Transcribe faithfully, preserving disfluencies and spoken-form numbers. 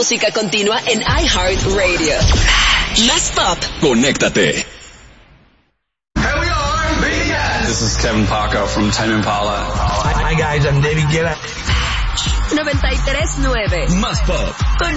música continua en iHeartRadio. Más pop. Conéctate. Here we are, B T S. This is Kevin Paco from Tame Impala. Hi guys, I'm David Guetta. noventa y tres nueve. Más pop. Con